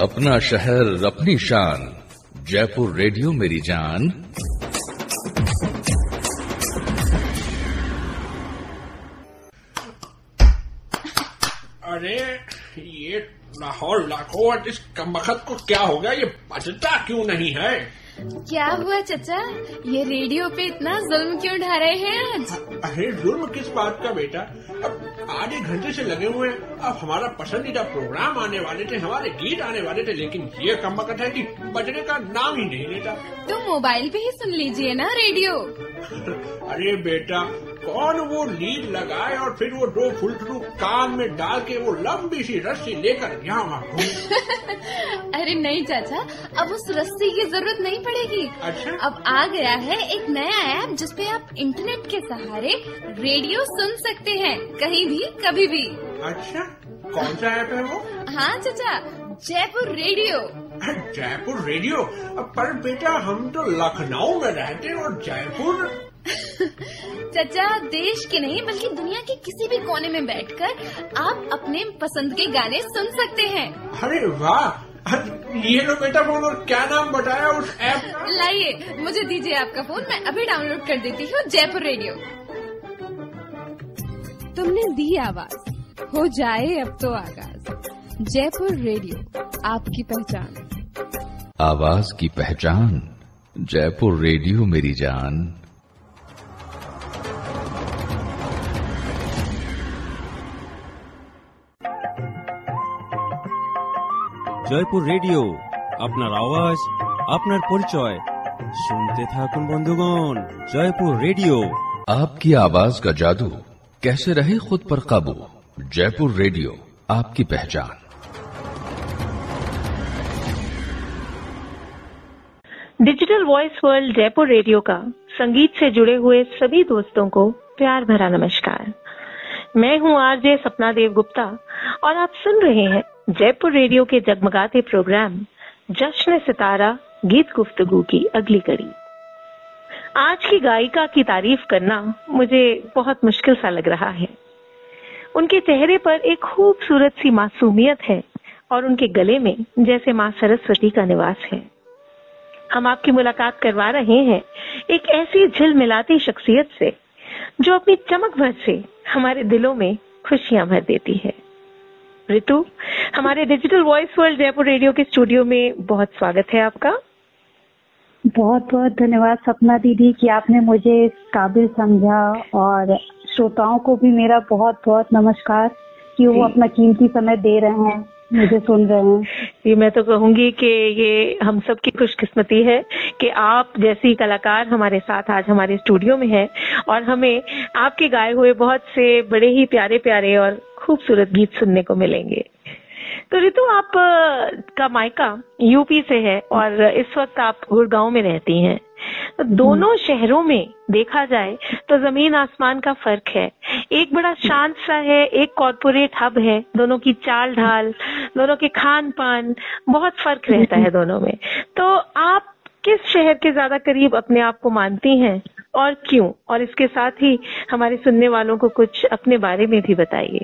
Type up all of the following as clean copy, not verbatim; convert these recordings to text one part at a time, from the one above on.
अपना शहर अपनी शान, जयपुर रेडियो मेरी जान। अरे ये लाहौर लाखों इस कमबख्त को क्या हो गया? ये बजता क्यों नहीं है? क्या हुआ चचा? ये रेडियो पे इतना जुल्म क्यों ढा रहे हैं आज? अरे जुल्म किस बात का बेटा? अब आधे घंटे से लगे हुए हैं। अब हमारा पसंदीदा प्रोग्राम आने वाले थे, हमारे गीत आने वाले थे, लेकिन ये कमबख्त है कि बजने का नाम ही नहीं लेता। तो मोबाइल पे ही सुन लीजिए ना रेडियो। अरे बेटा, कौन वो लीड लगाए और फिर वो 2 फुलटू कान में डाल के वो लंबी सी रस्सी लेकर यहाँ वहाँ घूमे। अरे नहीं चाचा, अब उस रस्सी की जरूरत नहीं पड़ेगी। अच्छा? अब आ गया है एक नया ऐप जिसपे आप इंटरनेट के सहारे रेडियो सुन सकते हैं, कहीं भी कभी भी। अच्छा, कौन सा ऐप है वो? हाँ चाचा, जयपुर रेडियो। जयपुर रेडियो? पर बेटा हम तो लखनऊ में रहते हैं और जयपुर। चाचा, देश के नहीं बल्कि दुनिया के किसी भी कोने में बैठकर आप अपने पसंद के गाने सुन सकते हैं। अरे वाह! ये लो बेटा फोन। और क्या नाम बताया उस ऐप का? लाइए, मुझे दीजिए आपका फोन, मैं अभी डाउनलोड कर देती हूँ जयपुर रेडियो। तुमने दी आवाज, हो जाए अब तो आगाज। जयपुर रेडियो, आपकी पहचान। आवाज की पहचान, जयपुर रेडियो मेरी जान। জয়পুর রেডিও, আপনার আওয়াজ, আপনার পরিচয়। শুনতে থাকুন বন্ধুগণ, জয়পুর রেডিও। आपकी आवाज का जादू, कैसे रहे खुद पर काबू। जयपुर रेडियो, आपकी पहचान। Digital voice world Jaipur radio का संगीत से जुड़े हुए सभी दोस्तों को प्यार भरा नमस्कार। मैं हूं आरजे सपना देव गुप्ता और आप सुन रहे हैं जयपुर रेडियो के जगमगाते प्रोग्राम जश्न सितारा गीत गुफ्तगू की अगली कड़ी। आज की गायिका की तारीफ करना मुझे बहुत मुश्किल सा लग रहा है। उनके चेहरे पर एक खूबसूरत सी मासूमियत है और उनके गले में जैसे मां सरस्वती का निवास है। हम आपकी मुलाकात करवा रहे हैं एक ऐसी झिलमिलाती शख्सियत से जो अपनी चमक भर से हमारे दिलों में खुशियां भर देती है। ऋतु, हमारे digital voice world Jaipur radio के स्टूडियो में बहुत स्वागत है आपका। बहुत बहुत धन्यवाद सपना दीदी कि आपने मुझे इस काबिल समझा, और श्रोताओं को भी मेरा बहुत बहुत नमस्कार कि वो अपना कीमती समय दे रहे हैं, मुझे सुन रहे हैं। ये मैं तो कहूंगी कि ये हम सब की खुशकिस्मती है कि आप जैसी कलाकार हमारे साथ आज हमारे स्टूडियो में है और हमें आपके गाए हुए बहुत से बड़े ही प्यारे प्यारे और खूबसूरत गीत सुनने को मिलेंगे। तो ऋतु, आप का मायका यूपी से है और इस वक्त आप गुड़गांव में रहती हैं। तो दोनों शहरों में देखा जाए तो जमीन आसमान का फर्क है। एक बड़ा शांत सा है, एक कॉर्पोरेट हब है। दोनों की चाल ढाल, दोनों के खान पान, बहुत फर्क रहता है दोनों में। तो आप किस शहर के ज्यादा करीब अपने आप को मानती हैं और क्यों? और इसके साथ ही हमारे सुनने वालों को कुछ अपने बारे में भी बताइए।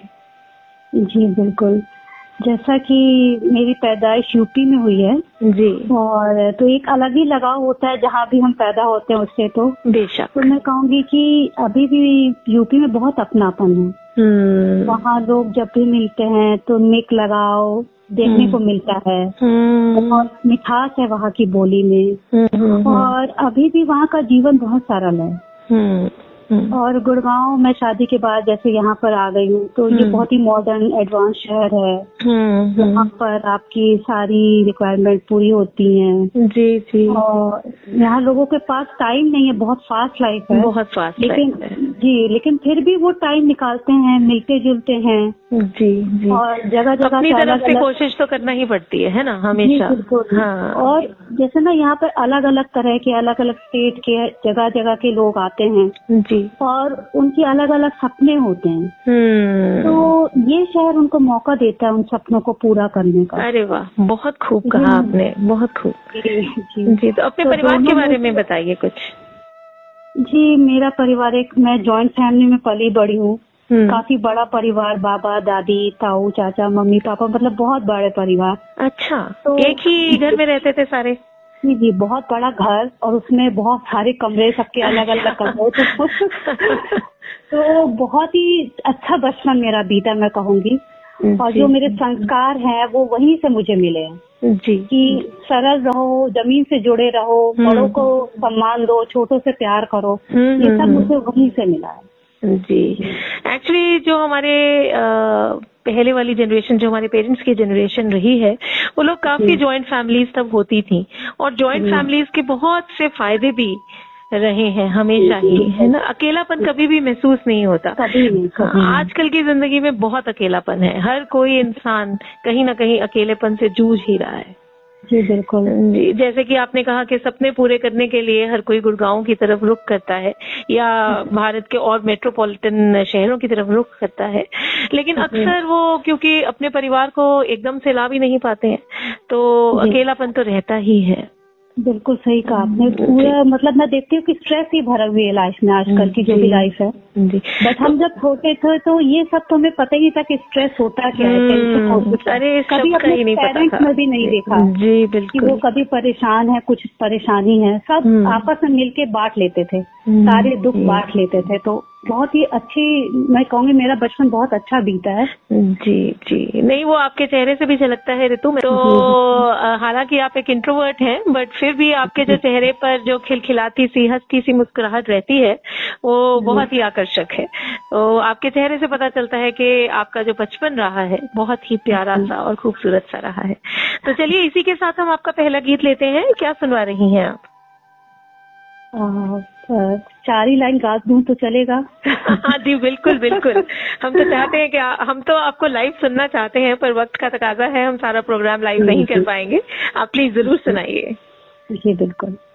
जी बिल्कुल, जैसा कि मेरी पैदाइश यूपी में हुई है जी, और तो एक अलग ही लगाव होता है जहाँ भी हम पैदा होते हैं उससे। तो बेशक, तो मैं कहूँगी कि अभी भी यूपी में बहुत अपनापन है। वहाँ लोग जब भी मिलते हैं तो निक लगाव देखने को मिलता है। बहुत मिठास है वहाँ की बोली में, और अभी भी वहाँ का जीवन बहुत सरल है। और गुड़गांव में शादी के बाद जैसे यहाँ पर आ गई हूँ तो ये बहुत ही मॉडर्न एडवांस शहर है। यहाँ पर आपकी सारी रिक्वायरमेंट पूरी होती हैं। जी जी। और यहाँ लोगों के पास टाइम नहीं है, बहुत फास्ट लाइफ है, बहुत फास्ट लाइफ है। जी, लेकिन फिर भी वो टाइम निकालते हैं, मिलते जुलते हैं। जी जी। और जगह जगह अपनी तरफ से कोशिश तो करना ही पड़ती है ना, हमेशा। हाँ। और जैसे ना यहाँ पर अलग अलग तरह के, अलग अलग स्टेट के, जगह जगह के लोग आते हैं जी, और उनकी अलग अलग सपने होते हैं। तो ये शहर उनको मौका देता है उन सपनों को पूरा करने का। अरे वाह, बहुत खूब कहा आपने, बहुत खूब। जी, तो अपने परिवार के बारे में बताइए कुछ। जी, मेरा परिवार मैं जॉइंट फैमिली में पली बड़ी हूँ। काफी बड़ा परिवार, बाबा दादी ताऊ चाचा मम्मी पापा, मतलब बहुत बड़े परिवार। अच्छा, तो एक ही घर में रहते थे सारे? जी जी, बहुत बड़ा घर और उसमें बहुत सारे कमरे, सबके अलग अलग कमरे। तो बहुत ही अच्छा बचपन मेरा बीता, मैं कहूँगी। और जो मेरे संस्कार हैं वो वहीं से मुझे मिले हैं जी, कि सरल रहो, जमीन से जुड़े रहो, बड़ों को सम्मान दो, छोटों से प्यार करो, ये सब मुझे वहीं से मिला है। जी, एक्चुअली जो हमारे पहले वाली जनरेशन, जो हमारे पेरेंट्स की जनरेशन रही है, वो लोग काफी जॉइंट फैमिलीज तब होती थी, और जॉइंट फैमिलीज के बहुत से फायदे भी रहे हैं हमेशा ही, है ना। अकेलापन कभी भी महसूस नहीं होता। आजकल की जिंदगी में बहुत अकेलापन है, हर कोई इंसान कहीं ना कहीं अकेलेपन से जूझ ही रहा है। जी बिल्कुल जी, जैसे कि आपने कहा कि सपने पूरे करने के लिए हर कोई गुड़गांव की तरफ रुख करता है या भारत के और मेट्रोपॉलिटन शहरों की तरफ रुख करता है, लेकिन अक्सर वो क्योंकि अपने परिवार को एकदम से ला भी नहीं पाते हैं, तो अकेलापन तो रहता ही है। बिल्कुल सही कहा आपने। पूरा मतलब मैं देखती हूँ कि स्ट्रेस ही भरा हुई है लाइफ में, आजकल की जो भी लाइफ है। बट हम जब छोटे थे तो ये सब तो हमें पता ही नहीं था कि स्ट्रेस होता क्या है। अरे कभी अपने पेरेंट्स में भी नहीं देखा जी, बिल्कुल, कि वो कभी परेशान है, कुछ परेशानी है, सब आपस में मिलके बांट लेते थे, सारे दुख बांट लेते थे। तो बहुत ही अच्छी, मैं कहूँगी मेरा बचपन बहुत अच्छा बीता है। जी जी, नहीं वो आपके चेहरे से भी झलकता है ऋतु में। तो हालांकि आप एक इंट्रोवर्ट हैं, बट फिर भी आपके जो चेहरे पर जो खिलखिलाती सी हंसती सी मुस्कुराहट रहती है वो बहुत ही आकर्षक है। तो आपके चेहरे से पता चलता है कि आपका जो बचपन रहा है बहुत ही प्यारा सा और खूबसूरत सा रहा है। तो चलिए इसी के साथ हम आपका पहला गीत लेते हैं। क्या सुनवा रही हैं आप? 4 ही लाइन गा दूं तो चलेगा? हाँ जी, बिल्कुल बिल्कुल। हम तो चाहते हैं कि हम तो आपको लाइव सुनना चाहते हैं, पर वक्त का तकाजा है, हम सारा प्रोग्राम लाइव नहीं कर पाएंगे। आप प्लीज जरूर सुनाइए। जी बिल्कुल।